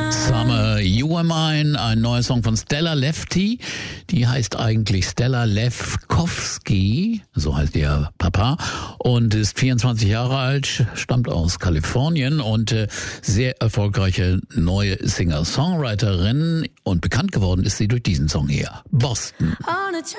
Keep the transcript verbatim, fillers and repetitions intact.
Summer, You Are Mine, ein neuer Song von Stella Lefty. Die heißt eigentlich Stella Lefkowski, so heißt ihr Papa, und ist vierundzwanzig Jahre alt, stammt aus Kalifornien und äh, sehr erfolgreiche neue Singer-Songwriterin. Und bekannt geworden ist sie durch diesen Song hier, Boston.